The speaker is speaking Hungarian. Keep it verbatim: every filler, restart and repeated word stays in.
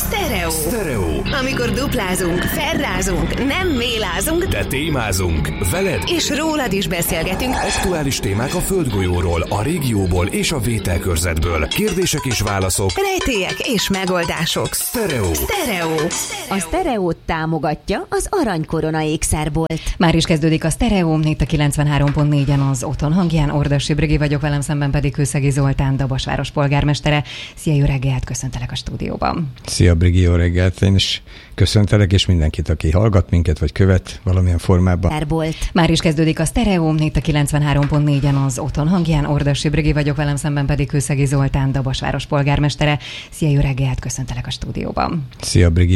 Sztereó. Sztereó. Amikor duplázunk, ferrázunk, nem mélázunk, de témázunk. Veled és rólad is beszélgetünk. Aktuális témák a földgolyóról, a régióból és a vételkörzetből. Kérdések és válaszok. Rejtélyek és megoldások. Sztereó. Sztereó. A Sztereót támogatja az Aranykorona ékszerbolt. Már is kezdődik a Sztereó, itt a kilencvenhárom pont négyen az Otthon hangján. Ordasi Brigi vagyok, velem szemben pedig Kőszegi Zoltán, Dabasváros polgármestere. Szia, jó reggelt, köszöntelek a stúdióban. Szia Brigi, jó reggelt, én is köszöntelek, és mindenkit, aki hallgat minket, vagy követ valamilyen formában. Szerbolt. Már is kezdődik a Sztereó, itt a kilencvenhárom pont négyen az Otthon hangján. Ordasi Brigi vagyok, velem szemben pedig Kőszegi Zoltán, Dabasváros polgármestere. Szia, jó reggelt, köszöntelek a stúdióban. Szia Brigi.